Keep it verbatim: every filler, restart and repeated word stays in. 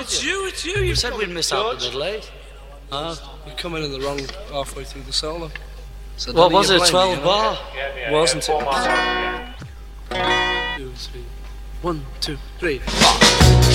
it's you, it's you. You You've said got we'd me, miss out George. the middle eight. Ah, you're coming in the wrong halfway through the solo. So What don't was you it, blame me, twelve you know? bar? Wasn't Four it? miles, yeah. Two, three. One, two, three.